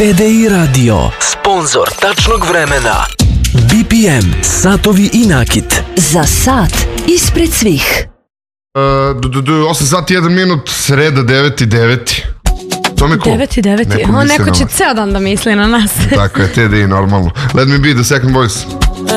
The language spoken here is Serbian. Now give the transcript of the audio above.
TDI Radio, sponsor tačnog vremena. BPM, satovi i nakit. Za sat ispred svih. 8 sati 1 minut, sreda 9.9. To me cool. 9.9. Neko će ceo dan da misli na nas. Tako je, TDI normalno. Let me be the second voice.